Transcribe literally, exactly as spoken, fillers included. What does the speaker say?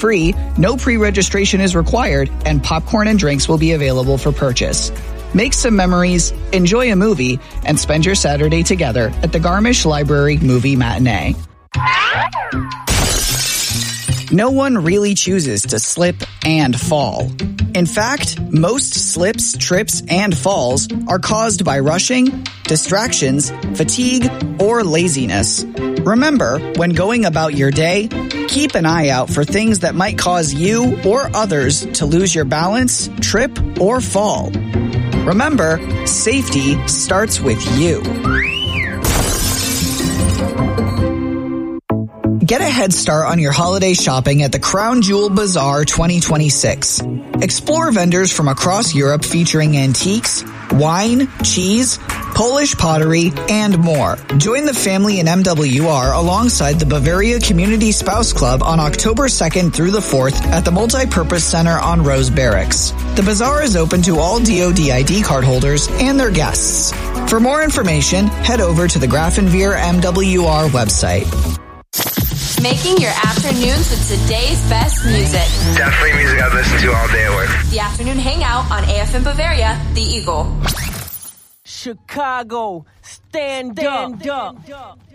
free, no pre-registration is required, and popcorn and drinks will be available for purchase. Make some memories, enjoy a movie, and spend your Saturday together at the Garmisch Library Movie Matinee. No one really chooses to slip and fall. In fact, most slips, trips, and falls are caused by rushing, distractions, fatigue, or laziness. Remember, when going about your day, keep an eye out for things that might cause you or others to lose your balance, trip, or fall. Remember, safety starts with you. Get a head start on your holiday shopping at the Crown Jewel Bazaar twenty twenty-six. Explore vendors from across Europe featuring antiques, wine, cheese, Polish pottery, and more. Join the family in M W R alongside the Bavaria Community Spouse Club on October second through the fourth at the Multipurpose Center on Rose Barracks. The bazaar is open to all D O D I D card holders and their guests. For more information, head over to the Grafenveer M W R website. Making your afternoons with today's best music. Definitely music I listen to all day at work. The Afternoon Hangout on A F M Bavaria, The Eagle. Chicago, stand, stand up. up.